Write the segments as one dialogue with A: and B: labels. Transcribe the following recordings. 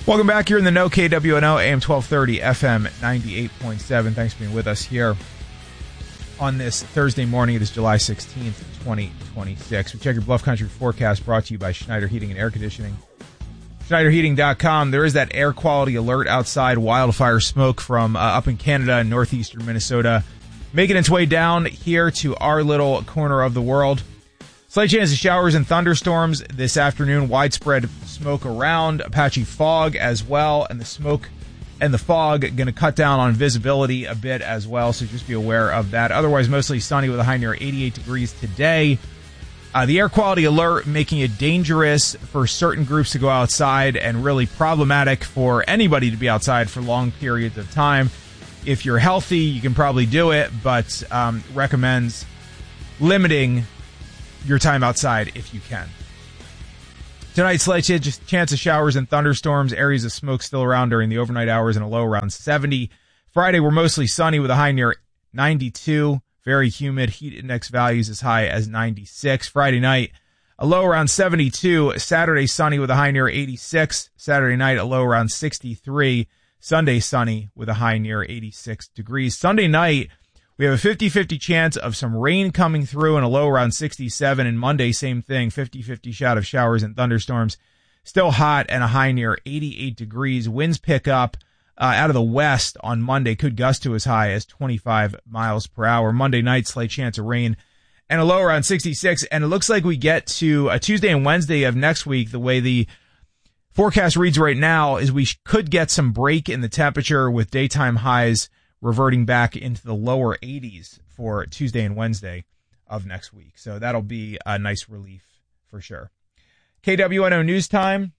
A: Welcome back. You're in the know, KWNO, AM 1230, FM 98.7. Thanks for being with us here on this Thursday morning. It is July 16th, 2026. We check your Bluff Country forecast brought to you by Schneider Heating and Air Conditioning. SchneiderHeating.com. There is that air quality alert outside. Wildfire smoke from up in Canada and northeastern Minnesota making its way down here to our little corner of the world. Slight chance of showers and thunderstorms this afternoon. Widespread smoke around, patchy fog as well, and the smoke and the fog going to cut down on visibility a bit as well, so just be aware of that. Otherwise, mostly sunny with a high near 88 degrees today. The air quality alert making it dangerous for certain groups to go outside and really problematic for anybody to be outside for long periods of time. If you're healthy, you can probably do it, but recommends limiting your time outside if you can. Tonight, slight chance of showers and thunderstorms. Areas of smoke still around during the overnight hours and a low around 70. Friday, we're mostly sunny with a high near 92. Very humid. Heat index values as high as 96. Friday night, a low around 72. Saturday, sunny with a high near 86. Saturday night, a low around 63. Sunday, sunny with a high near 86 degrees. Sunday night, we have a 50-50 chance of some rain coming through and a low around 67. And Monday, same thing, 50-50 shot of showers and thunderstorms. Still hot and a high near 88 degrees. Winds pick up out of the west on Monday. Could gust to as high as 25 miles per hour. Monday night, slight chance of rain and a low around 66. And it looks like we get to Tuesday and Wednesday of next week. The way the forecast reads right now is we could get some break in the temperature with daytime highs reverting back into the lower 80s for Tuesday and Wednesday of next week. So that'll be a nice relief for sure. KWNO News Time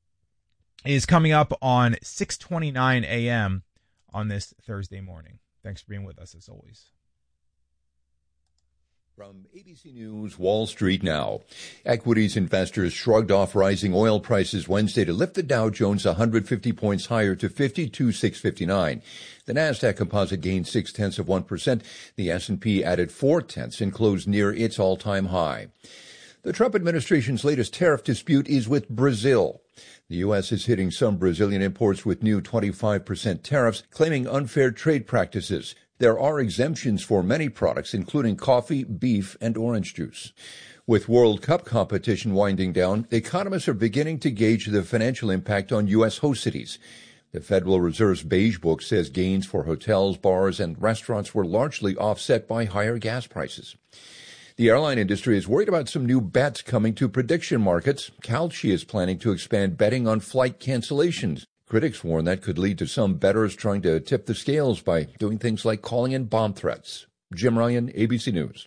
A: is coming up on 6:29 a.m. on this Thursday morning. Thanks for being with us as always.
B: From ABC News, Wall Street now. Equities investors shrugged off rising oil prices Wednesday to lift the Dow Jones 150 points higher to 52,659. The Nasdaq Composite gained 0.6%. The S&P added 0.4 and closed near its all-time high. The Trump administration's latest tariff dispute is with Brazil. The U.S. is hitting some Brazilian imports with new 25% tariffs, claiming unfair trade practices. There are exemptions for many products, including coffee, beef, and orange juice. With World Cup competition winding down, economists are beginning to gauge the financial impact on U.S. host cities. The Federal Reserve's Beige Book says gains for hotels, bars, and restaurants were largely offset by higher gas prices. The airline industry is worried about some new bets coming to prediction markets. Kalshi is planning to expand betting on flight cancellations. Critics warn that could lead to some bettors trying to tip the scales by doing things like calling in bomb threats. Jim Ryan, ABC News.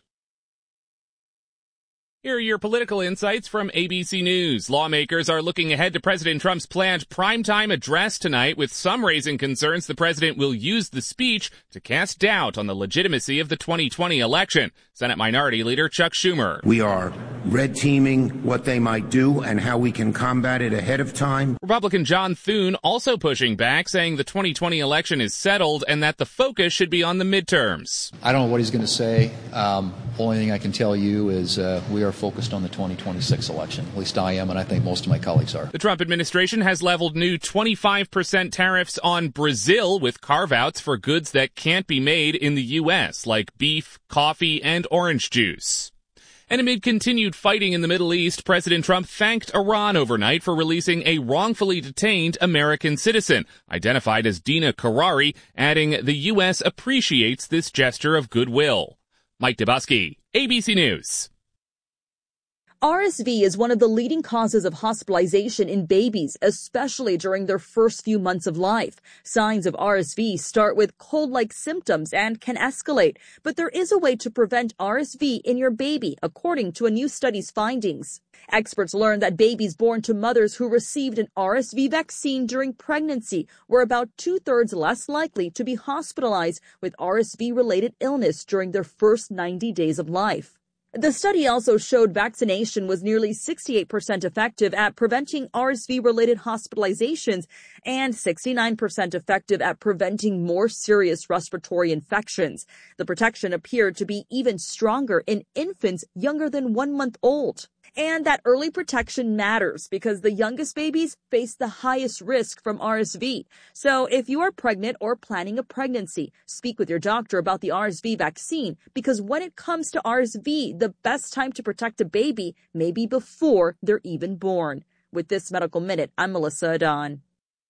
C: Here are your political insights from ABC News. Lawmakers are looking ahead to President Trump's planned primetime address tonight, with some raising concerns the president will use the speech to cast doubt on the legitimacy of the 2020 election. Senate Minority Leader Chuck Schumer.
D: We are red teaming what they might do and how we can combat it ahead of time.
C: Republican John Thune also pushing back, saying the 2020 election is settled and that the focus should be on the midterms.
E: I don't know what he's going to say. Only thing I can tell you is we are focused on the 2026 election. At least I am, and I think most of my colleagues are.
C: The Trump administration has leveled new 25% tariffs on Brazil, with carve-outs for goods that can't be made in the U.S., like beef, coffee, and orange juice. And amid continued fighting in the Middle East, President Trump thanked Iran overnight for releasing a wrongfully detained American citizen, identified as Dina Karari, adding the U.S. appreciates this gesture of goodwill. Mike Dubusky, ABC News.
F: RSV is one of the leading causes of hospitalization in babies, especially during their first few months of life. Signs of RSV start with cold-like symptoms and can escalate, but there is a way to prevent RSV in your baby, according to a new study's findings. Experts learned that babies born to mothers who received an RSV vaccine during pregnancy were about 2/3 less likely to be hospitalized with RSV-related illness during their first 90 days of life. The study also showed vaccination was nearly 68% effective at preventing RSV-related hospitalizations and 69% effective at preventing more serious respiratory infections. The protection appeared to be even stronger in infants younger than 1 month old. And that early protection matters because the youngest babies face the highest risk from RSV. So if you are pregnant or planning a pregnancy, speak with your doctor about the RSV vaccine, because when it comes to RSV, the best time to protect a baby may be before they're even born. With this Medical Minute, I'm Melissa Adon.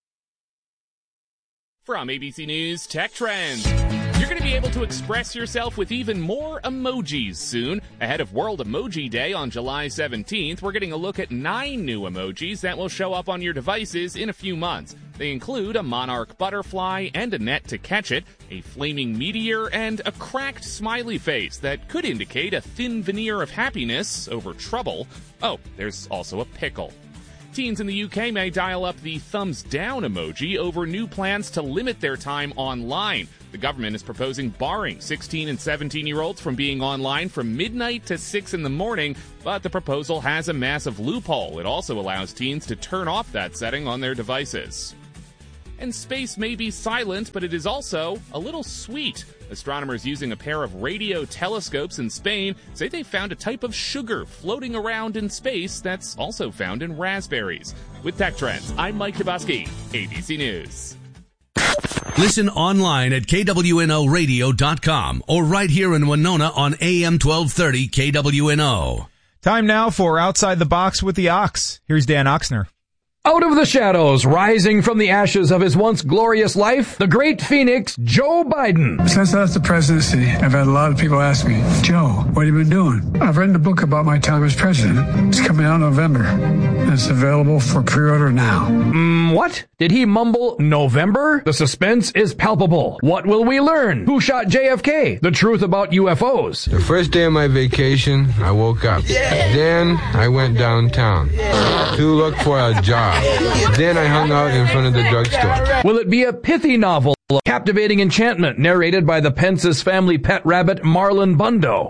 C: From ABC News Tech Trends. You're going to be able to express yourself with even more emojis soon. Ahead of World Emoji Day on July 17th, we're getting a look at 9 new emojis that will show up on your devices in a few months. They include a monarch butterfly and a net to catch it, a flaming meteor, and a cracked smiley face that could indicate a thin veneer of happiness over trouble. Oh, there's also a pickle. Teens in the UK may dial up the thumbs down emoji over new plans to limit their time online. The government is proposing barring 16 and 17-year-olds from being online from midnight to 6 in the morning, but the proposal has a massive loophole. It also allows teens to turn off that setting on their devices. And space may be silent, but it is also a little sweet. Astronomers using a pair of radio telescopes in Spain say they found a type of sugar floating around in space that's also found in raspberries. With Tech Trends, I'm Mike Dabuski, ABC News.
G: Listen online at KWNOradio.com or right here in Winona on AM 1230 KWNO.
A: Time now for Outside the Box with the Ox. Here's Dan Oxner.
H: Out of the shadows, rising from the ashes of his once glorious life, the great phoenix, Joe Biden.
I: Since I left the presidency, I've had a lot of people ask me, Joe, what have you been doing? I've written a book about my time as president. It's coming out in November, and it's available for pre-order now.
H: What? Did he mumble November? The suspense is palpable. What will we learn? Who shot JFK? The truth about UFOs.
J: The first day of my vacation, I woke up. Then I went downtown to look for a job. Then I hung out in front of the drugstore.
H: Will it be a pithy novel, a captivating enchantment narrated by the Pence's family pet rabbit Marlon Bundo?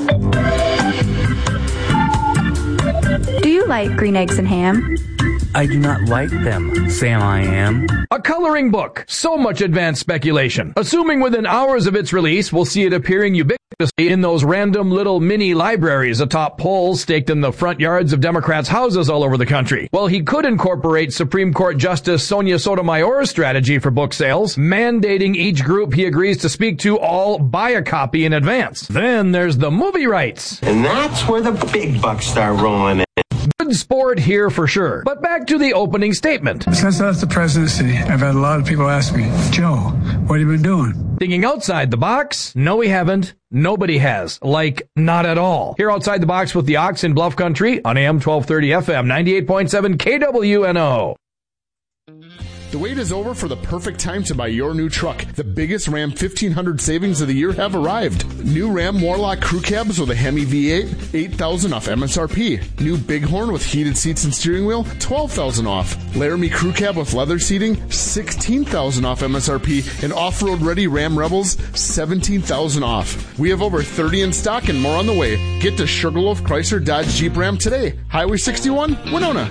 K: Do you like green eggs and ham?
L: I do not like them, Sam I am.
H: A coloring book. So much advanced speculation. Assuming within hours of its release, we'll see it appearing ubiquitously in those random little mini libraries atop poles staked in the front yards of Democrats' houses all over the country. Well, he could incorporate Supreme Court Justice Sonia Sotomayor's strategy for book sales, mandating each group he agrees to speak to all buy a copy in advance. Then there's the movie rights.
M: And that's where the big bucks start rolling in.
H: Good sport here for sure. But back to the opening statement.
I: Since I left the presidency, I've had a lot of people ask me, Joe, what have you been doing?
H: Thinking outside the box? No, we haven't. Nobody has. Like, not at all. Here outside the box with the Ox in Bluff Country on AM 1230 FM 98.7 KWNO.
N: The wait is over for the perfect time to buy your new truck. The biggest Ram 1500 savings of the year have arrived. New Ram Warlock crew cabs with a Hemi V8, $8,000 off MSRP. New Bighorn with heated seats and steering wheel, $12,000 off. Laramie crew cab with leather seating, $16,000 off MSRP. And off-road ready Ram Rebels, $17,000 off. We have over 30 in stock and more on the way. Get to Sugarloaf Chrysler Dodge Jeep Ram today. Highway 61, Winona.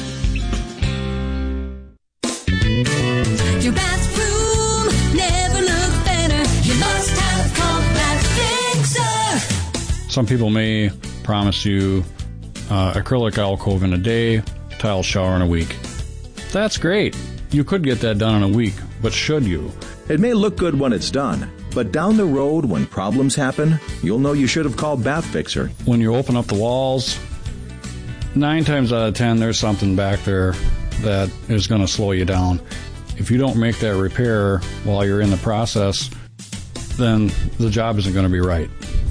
O: Your bathroom never looked better. You must have Compact Fixer.
P: Some people may promise you acrylic alcove in a day, tile shower in a week. That's great. You could get that done in a week, but should you?
Q: It may look good when it's done, but down the road when problems happen, you'll know you should have called Bath Fixer.
P: When you open up the walls, 9 times out of 10, there's something back there that is going to slow you down. If you don't make that repair while you're in the process, then the job isn't going to be right.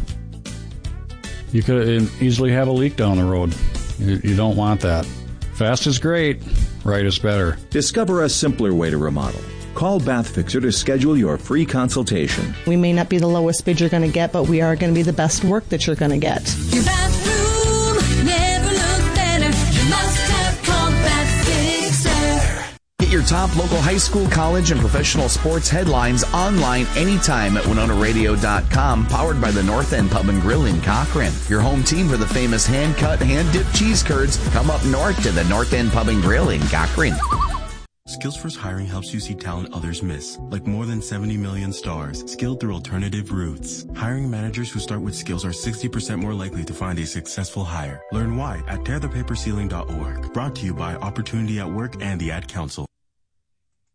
P: You could easily have a leak down the road. You don't want that. Fast is great, right is better.
Q: Discover a simpler way to remodel. Call Bath Fixer to schedule your free consultation.
R: We may not be the lowest bid you're going to get, but we are going to be the best work that you're going to get.
O: Your bathroom never looked better. You must have Compact Fixer.
S: Get your top local high school, college, and professional sports headlines online anytime at WinonaRadio.com, powered by the North End Pub and Grill in Cochrane. Your home team for the famous hand-cut, hand-dipped cheese curds come up north to the North End Pub and Grill in Cochrane.
T: Skills First Hiring helps you see talent others miss, like more than 70 million stars, skilled through alternative routes. Hiring managers who start with skills are 60% more likely to find a successful hire. Learn why at tearthepaperceiling.org. Brought to you by Opportunity at Work and the Ad Council.